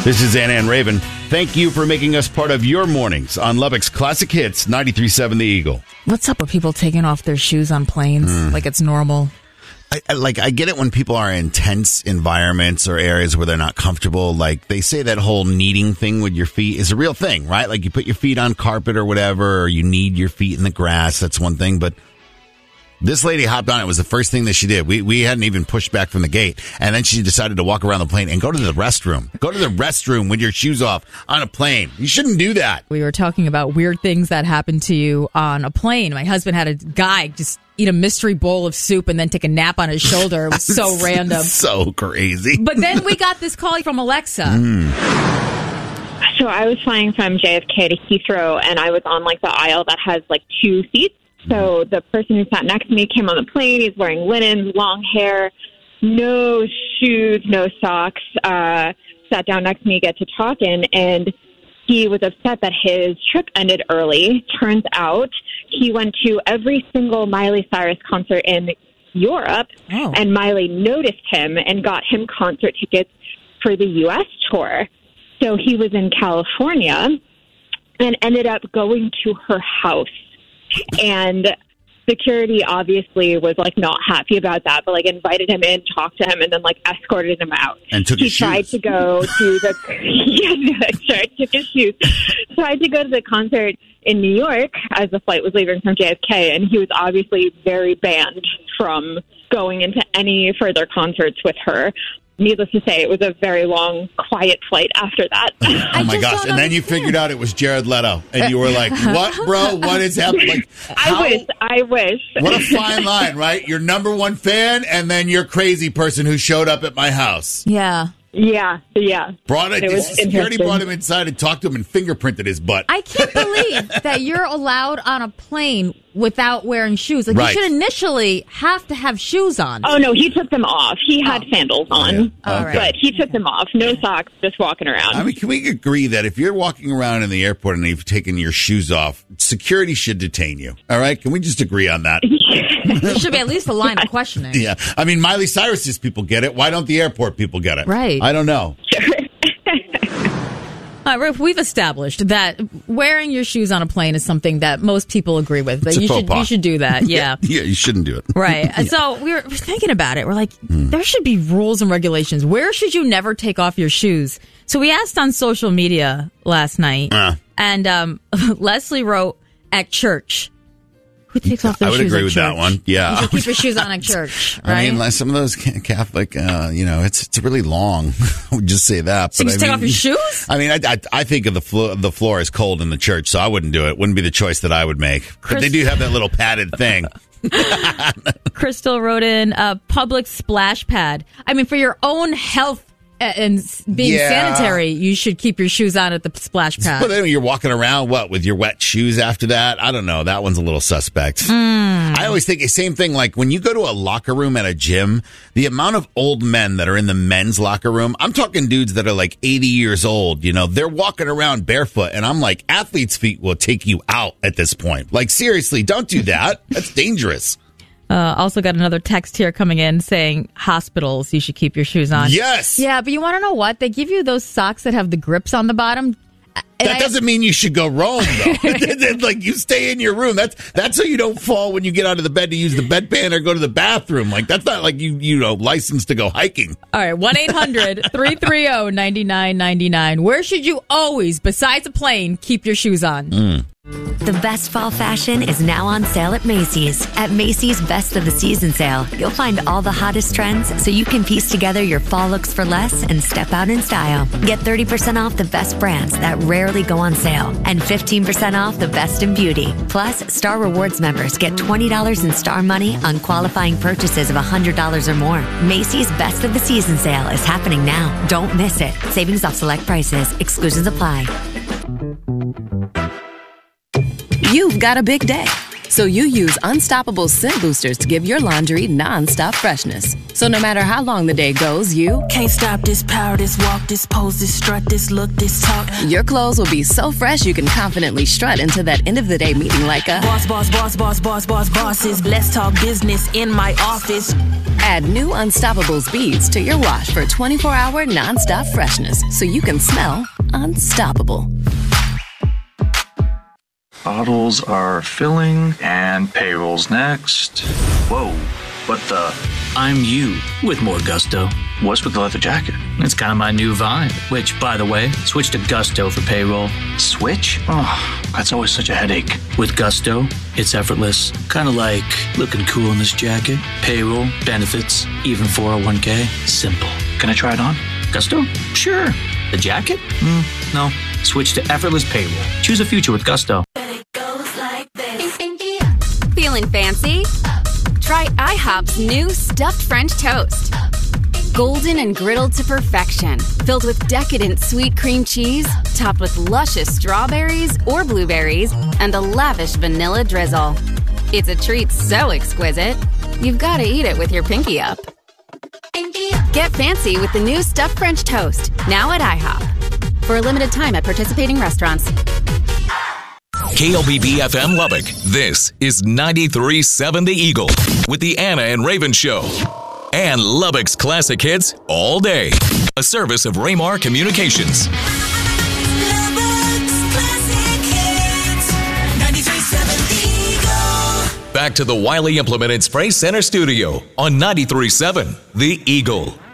This is Anna and Raven. Thank you for making us part of your mornings on Lubbock's Classic Hits 93.7 The Eagle. What's up with people taking off their shoes on planes like it's normal? I get it when people are in tense environments or areas where they're not comfortable. Like, they say that whole kneading thing with your feet is a real thing, right? Like, you put your feet on carpet or whatever, or you knead your feet in the grass. That's one thing. But this lady hopped on. It was the first thing that she did. We hadn't even pushed back from the gate. And then she decided to walk around the plane and go to the restroom. Go to the restroom with your shoes off on a plane. You shouldn't do that. We were talking about weird things that happened to you on a plane. My husband had a guy just eat a mystery bowl of soup and then take a nap on his shoulder. It was so random. So crazy. But then we got this call from Alexa. So I was flying from JFK to Heathrow, and I was on, like, the aisle that has, like, 2 seats. So the person who sat next to me came on the plane. He's wearing linen, long hair, no shoes, no socks. Sat down next to me, get to talking, and he was upset that his trip ended early. Turns out he went to every single Miley Cyrus concert in Europe, and Miley noticed him and got him concert tickets for the U.S. tour. So he was in California and ended up going to her house. And security obviously was, like, not happy about that, but, like, invited him in, talked to him, and then, like, escorted him out. And took his shoes. He tried to go to the took his shoes. Tried to go to the concert in New York as the flight was leaving from JFK, and he was obviously very banned from going into any further concerts with her. Needless to say, it was a very long, quiet flight after that. Oh, my gosh. And then you figured out it was Jared Leto. And you were like, what, bro? What is happening? Like, I wish. What a fine line, right? Your number one fan, and then your crazy person who showed up at my house. Yeah. Yeah. Security brought him inside and talked to him and fingerprinted his butt. I can't believe that you're allowed on a plane without wearing shoes. Like, Right. you should initially have to have shoes on. Oh, no, he took them off. He had sandals on, All right. but he took them off. No socks, just walking around. I mean, can we agree that if you're walking around in the airport and you've taken your shoes off, security should detain you? All right? Can we just agree on that? There should be at least a line of questioning. Yeah. I mean, Miley Cyrus's people get it. Why don't the airport people get it? Right. I don't know. All right, we've established that wearing your shoes on a plane is something that most people agree with. That It's a faux you pas. should do that. Yeah. Yeah, you shouldn't do it. Right. And so we're thinking about it. We're like, there should be rules and regulations. Where should you never take off your shoes? So we asked on social media last night, and Leslie wrote, at church. Who takes off their shoes? I would agree at with church? that one. Yeah. You should keep your shoes on at church, right? I mean, like some of those Catholic, it's really long. I would just say that. So you just take off your shoes? I mean, I think of the floor is cold in the church, so I wouldn't do it. Wouldn't be the choice that I would make. But they do have that little padded thing. Crystal wrote in a public splash pad. I mean, for your own health and being sanitary, you should keep your shoes on at the splash pad. But then you're walking around, with your wet shoes after that? I don't know. That one's a little suspect. I always think the same thing, like when you go to a locker room at a gym, the amount of old men that are in the men's locker room, I'm talking dudes that are like 80 years old, they're walking around barefoot, and I'm like, athlete's feet will take you out at this point. Like, seriously, don't do that. That's dangerous. Also got another text here coming in saying hospitals, you should keep your shoes on. Yes. Yeah, but you want to know what? They give you those socks that have the grips on the bottom. That doesn't mean you should go roam, though. Like, you stay in your room. That's so you don't fall when you get out of the bed to use the bedpan or go to the bathroom. Like, that's not like you licensed to go hiking. All right, 1-800-330-9999. Where should you always, besides a plane, keep your shoes on? The best fall fashion is now on sale at Macy's. At Macy's Best of the Season sale, you'll find all the hottest trends so you can piece together your fall looks for less and step out in style. Get 30% off the best brands that rarely go on sale and 15% off the best in beauty. Plus, Star Rewards members get $20 in Star money on qualifying purchases of $100 or more. Macy's Best of the Season sale is happening now. Don't miss it. Savings off select prices. Exclusions apply. You've got a big day. So you use Unstoppable scent boosters to give your laundry non-stop freshness. So no matter how long the day goes, you can't stop this power, this walk, this pose, this strut, this look, this talk. Your clothes will be so fresh you can confidently strut into that end of the day meeting like a bosses. Let's talk business in my office. Add new Unstoppable beads to your wash for 24-hour non-stop freshness so you can smell unstoppable. Bottles are filling and payroll's next. Whoa, what the? I'm you with more gusto. What's with the leather jacket? It's kind of my new vibe, which, by the way, switch to Gusto for payroll. Switch? Oh, that's always such a headache. With Gusto, it's effortless. Kind of like looking cool in this jacket. Payroll, benefits, even 401k. Simple. Can I try it on? Gusto? Sure. The jacket? No. Switch to effortless payroll. Choose a future with Gusto. Feeling fancy? Try IHOP's new stuffed French toast. Golden and griddled to perfection, filled with decadent sweet cream cheese, topped with luscious strawberries or blueberries, and a lavish vanilla drizzle. It's a treat so exquisite, you've got to eat it with your pinky up. Get fancy with the new stuffed French toast, now at IHOP. For a limited time at participating restaurants. KLBB FM Lubbock. This is 93.7 The Eagle with the Anna and Raven Show. And Lubbock's classic hits all day. A service of Raymar Communications. Lubbock's classic hits. 93.7 The Eagle. Back to the Wiley Implement and Spray Center studio on 93.7 The Eagle.